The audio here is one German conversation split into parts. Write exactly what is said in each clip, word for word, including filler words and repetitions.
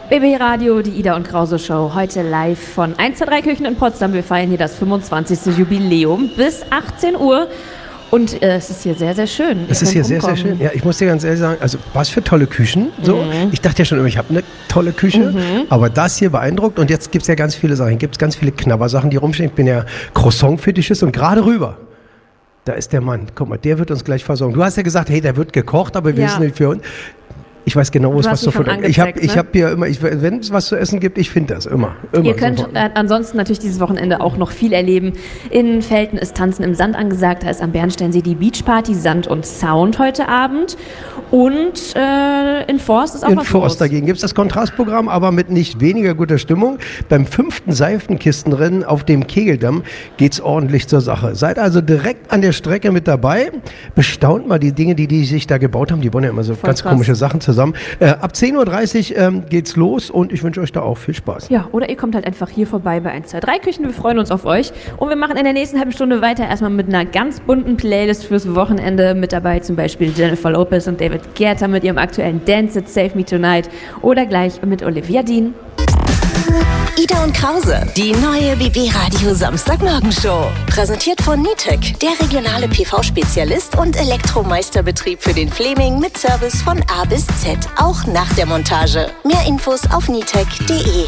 B B Radio, die Ida und Krause Show, heute live von eins zwei drei Küchen in Potsdam. Wir feiern hier das fünfundzwanzigste Jubiläum bis achtzehn Uhr. Und äh, es ist hier sehr, sehr schön. Es ist hier sehr, sehr schön. Ja, ich muss dir ganz ehrlich sagen, also was für tolle Küchen. So. Mhm. Ich dachte ja schon immer, ich habe eine tolle Küche, mhm. aber das hier beeindruckt. Und jetzt gibt es ja ganz viele Sachen. Hier gibt es ganz viele Knabbersachen, die rumstehen. Ich bin ja Croissant-Fetischist und gerade rüber. Da ist der Mann. Guck mal, der wird uns gleich versorgen. Du hast ja gesagt, hey, der wird gekocht, aber wir ja. sind nicht für uns. Ich weiß genau, wo es was zu von. Ich habe ich hab hier immer, ich, wenn es was zu essen gibt, ich finde das immer. immer Ihr könnt äh, ansonsten natürlich dieses Wochenende auch noch viel erleben. In Velten ist Tanzen im Sand angesagt. Da ist am Bernsteinsee die Beachparty, Sand und Sound heute Abend. Und äh, in Forst ist auch in was In Forst los. Dagegen gibt es das Kontrastprogramm, aber mit nicht weniger guter Stimmung. Beim fünften Seifenkistenrennen auf dem Kegeldamm geht es ordentlich zur Sache. Seid also direkt an der Strecke mit dabei. Bestaunt mal die Dinge, die die sich da gebaut haben. Die bauen ja immer so Voll ganz krass. komische Sachen zusammen. Äh, ab zehn Uhr dreißig ähm, geht's los und ich wünsche euch da auch viel Spaß. Ja, oder ihr kommt halt einfach hier vorbei bei eins zwei drei Küchen. Wir freuen uns auf euch. Und wir machen in der nächsten halben Stunde weiter. Erstmal mit einer ganz bunten Playlist fürs Wochenende. Mit dabei zum Beispiel Jennifer Lopez und David Guetta mit ihrem aktuellen Dance It, Save Me Tonight. Oder gleich mit Olivia Dean. Ida und Krause, die neue B B Radio Samstagmorgenshow. Präsentiert von Nitec, der regionale P V-Spezialist und Elektromeisterbetrieb für den Fleming mit Service von A bis Z, auch nach der Montage. Mehr Infos auf nitec punkt de.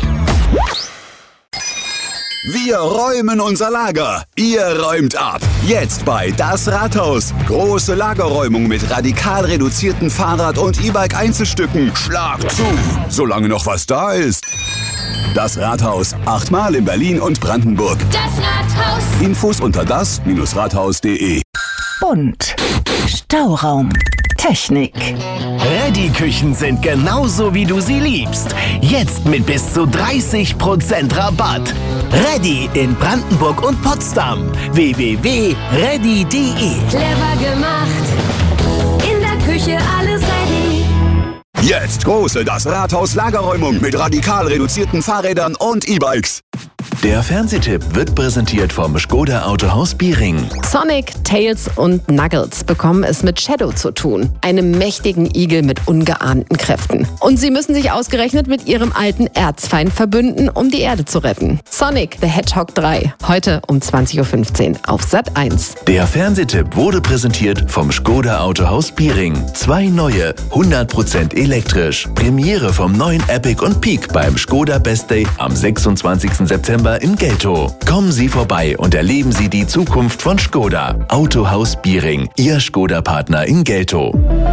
Wir räumen unser Lager. Ihr räumt ab. Jetzt bei Das Rathaus. Große Lagerräumung mit radikal reduzierten Fahrrad- und E-Bike-Einzelstücken. Schlag zu, solange noch was da ist. Das Rathaus. Achtmal in Berlin und Brandenburg. Das Rathaus. Infos unter das Rathaus punkt de. Bunt. Stauraum. Technik. Ready-Küchen sind genauso, wie du sie liebst. Jetzt mit bis zu dreißig Prozent Rabatt. Ready in Brandenburg und Potsdam. w w w punkt ready punkt de. Clever gemacht. In der Küche alles ready. Jetzt große Das Rathaus Lagerräumung mit radikal reduzierten Fahrrädern und E-Bikes. Der Fernsehtipp wird präsentiert vom Škoda Autohaus Biering. Sonic, Tails und Knuckles bekommen es mit Shadow zu tun, einem mächtigen Igel mit ungeahnten Kräften. Und sie müssen sich ausgerechnet mit ihrem alten Erzfeind verbünden, um die Erde zu retten. Sonic the Hedgehog drei, heute um zwanzig Uhr fünfzehn auf Sat eins. Der Fernsehtipp wurde präsentiert vom Škoda Autohaus Biering. Zwei neue, hundert Prozent elektrisch. Premiere vom neuen Epic und Peak beim Škoda Best Day am sechsundzwanzigsten September in Geltow. Kommen Sie vorbei und erleben Sie die Zukunft von Škoda. Autohaus Biering, Ihr Škoda-Partner in Geltow.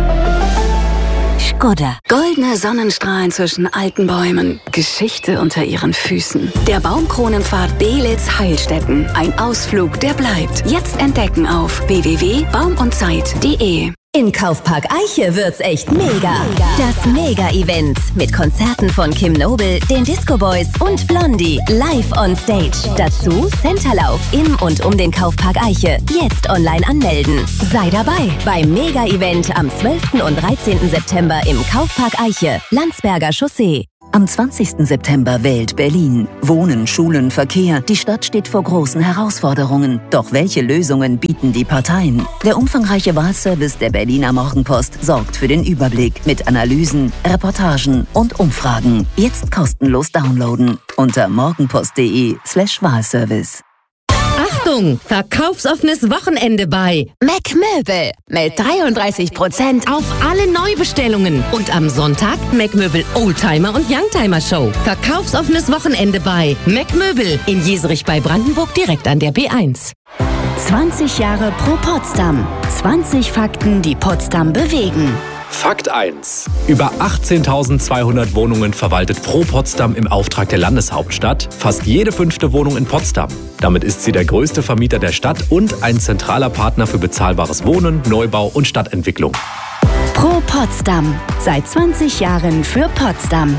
Škoda. Goldene Sonnenstrahlen zwischen alten Bäumen. Geschichte unter ihren Füßen. Der Baumkronenpfad Belitz-Heilstätten. Ein Ausflug, der bleibt. Jetzt entdecken auf w w w punkt baum und zeit punkt de. In Kaufpark Eiche wird's echt mega. Das Mega-Event mit Konzerten von Kim Noble, den Disco Boys und Blondie live on stage. Dazu Centerlauf im und um den Kaufpark Eiche. Jetzt online anmelden. Sei dabei beim Mega-Event am zwölften und dreizehnten September im Kaufpark Eiche, Landsberger Chaussee. Am zwanzigsten September wählt Berlin. Wohnen, Schulen, Verkehr. Die Stadt steht vor großen Herausforderungen. Doch welche Lösungen bieten die Parteien? Der umfangreiche Wahlservice der Berliner Morgenpost sorgt für den Überblick mit Analysen, Reportagen und Umfragen. Jetzt kostenlos downloaden unter morgenpost punkt de slash Wahlservice. Achtung! Verkaufsoffenes Wochenende bei Mac Möbel mit dreiunddreißig Prozent auf alle Neubestellungen. Und am Sonntag Mac Möbel Oldtimer und Youngtimer Show. Verkaufsoffenes Wochenende bei Mac Möbel in Jeserich bei Brandenburg direkt an der B eins. zwanzig Jahre pro Potsdam. zwanzig Fakten, die Potsdam bewegen. Fakt eins. Über achtzehntausendzweihundert Wohnungen verwaltet Pro Potsdam im Auftrag der Landeshauptstadt. Fast jede fünfte Wohnung in Potsdam. Damit ist sie der größte Vermieter der Stadt und ein zentraler Partner für bezahlbares Wohnen, Neubau und Stadtentwicklung. Pro Potsdam. Seit zwanzig Jahren für Potsdam.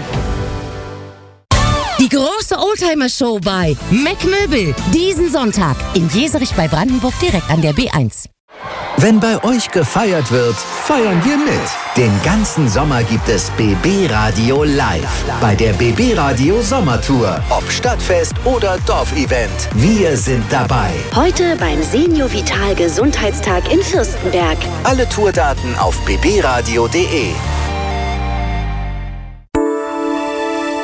Die große Oldtimer-Show bei Mac Möbel. Diesen Sonntag in Jeserich bei Brandenburg direkt an der B eins. Wenn bei euch gefeiert wird, feiern wir mit. Den ganzen Sommer gibt es B B Radio live bei der B B Radio Sommertour. Ob Stadtfest oder Dorfevent, wir sind dabei. Heute beim Senior Vital Gesundheitstag in Fürstenberg. Alle Tourdaten auf b b radio punkt de.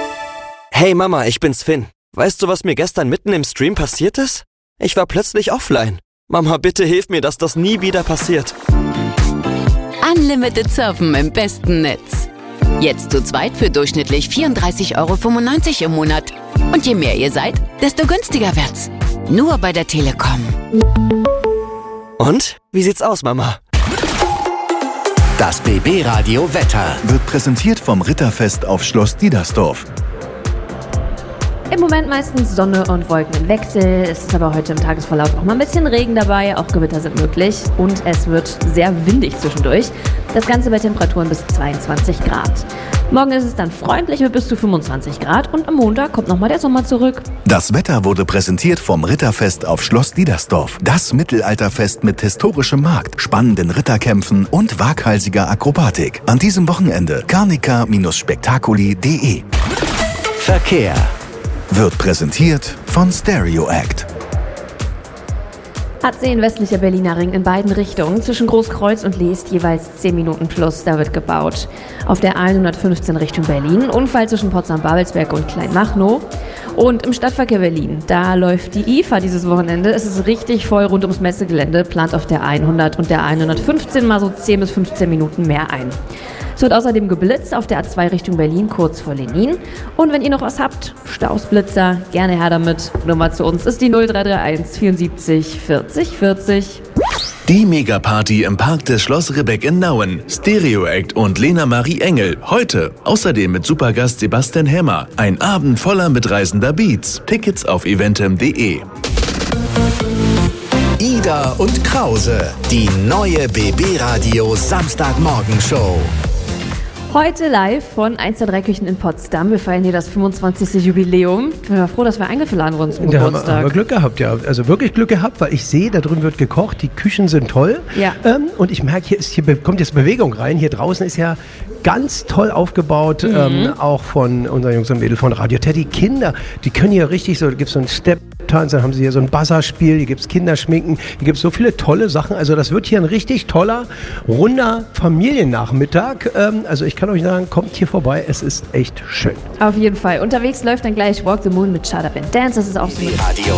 Hey Mama, ich bin's Finn. Weißt du, was mir gestern mitten im Stream passiert ist? Ich war plötzlich offline. Mama, bitte hilf mir, dass das nie wieder passiert. Unlimited Surfen im besten Netz. Jetzt zu zweit für durchschnittlich vierunddreißig Euro fünfundneunzig im Monat. Und je mehr ihr seid, desto günstiger wird's. Nur bei der Telekom. Und? Wie sieht's aus, Mama? Das B B-Radio Wetter wird präsentiert vom Ritterfest auf Schloss Diedersdorf. Im Moment meistens Sonne und Wolken im Wechsel. Es ist aber heute im Tagesverlauf auch mal ein bisschen Regen dabei. Auch Gewitter sind möglich. Und es wird sehr windig zwischendurch. Das Ganze bei Temperaturen bis zweiundzwanzig Grad. Morgen ist es dann freundlich mit bis zu fünfundzwanzig Grad. Und am Montag kommt nochmal der Sommer zurück. Das Wetter wurde präsentiert vom Ritterfest auf Schloss Diedersdorf. Das Mittelalterfest mit historischem Markt, spannenden Ritterkämpfen und waghalsiger Akrobatik. An diesem Wochenende carnica Spektakuli punkt de. Verkehr wird präsentiert von Stereo Act. A zehn westlicher Berliner Ring in beiden Richtungen, zwischen Großkreuz und Leest jeweils zehn Minuten plus, da wird gebaut. Auf der hundertfünfzehn Richtung Berlin, Unfall zwischen Potsdam-Babelsberg und Kleinmachnow. Und im Stadtverkehr Berlin, da läuft die I F A dieses Wochenende. Es ist richtig voll rund ums Messegelände, plant auf der hundert und der hundertfünfzehn mal so zehn bis fünfzehn Minuten mehr ein. Es wird außerdem geblitzt auf der A zwei Richtung Berlin, kurz vor Lenin. Und wenn ihr noch was habt, Stausblitzer, gerne her damit. Nummer zu uns ist die null drei drei eins vierundsiebzig vierzig vierzig. Die Megaparty im Park des Schloss Ribbeck in Nauen. Stereo Act und Lena Marie Engel. Heute. Außerdem mit Supergast Sebastian Hämmer. Ein Abend voller mitreißender Beats. Tickets auf eventem punkt de. Ida und Krause. Die neue B B-Radio Samstagmorgenshow. Heute live von eins der drei Küchen in Potsdam. Wir feiern hier das fünfundzwanzigste Jubiläum. Ich bin froh, dass wir eingeladen wurden zum Da Geburtstag. haben wir, haben wir Glück gehabt, ja. Also wirklich Glück gehabt, weil ich sehe, da drüben wird gekocht, die Küchen sind toll. Ja. Ähm, und ich merke, hier, ist, hier kommt jetzt Bewegung rein. Hier draußen ist ja ganz toll aufgebaut, mhm. ähm, auch von unseren Jungs und Mädels von Radio Teddy. Kinder, die können hier richtig so, da gibt es so einen Step-Tanz, dann haben sie hier so ein Buzzerspiel, hier gibt es Kinderschminken, hier gibt es so viele tolle Sachen. Also das wird hier ein richtig toller, runder Familiennachmittag. Ähm, also ich kann euch sagen, kommt hier vorbei, es ist echt schön. Auf jeden Fall. Unterwegs läuft dann gleich Walk the Moon mit Shut Up and Dance. Das ist auch so Radio